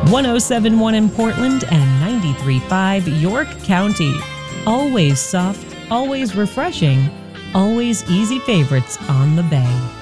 107.1 in Portland and 93.5 York County. Always soft, always refreshing, always easy favorites on the Bay.